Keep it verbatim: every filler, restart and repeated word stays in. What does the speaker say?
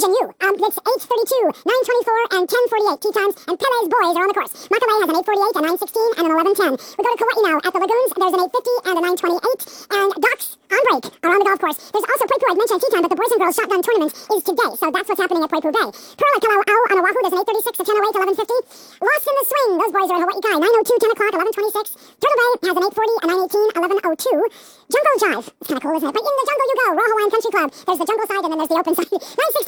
Asian U. Um, it's eight thirty-two, nine twenty-four, and ten forty-eight tee times, and Pele's boys are on the course. Makalei has an eight forty-eight, a nine sixteen, and an eleven ten. We go to Kauai now. At the Lagoons, there's an eight fifty and a nine twenty-eight, and Docks on break around the golf course. There's also Poipu. I mentioned tee time, but the boys and girls shotgun tournament is today, so that's what's happening at Poipu Bay. Pearl at Kalauau on Oahu, there's an eight thirty-six, a ten oh eight, eleven fifty. Lost in the Swing, those boys are at Hawaii Kai, nine oh two, ten o'clock, eleven twenty-six. Turtle Bay has an eight forty, a nine eighteen, eleven oh two. Jungle Jive, it's kind of cool, isn't it? But in the jungle you go, Raw Hawaiian Country Club. There's the jungle side and then there's the open side. nine sixty.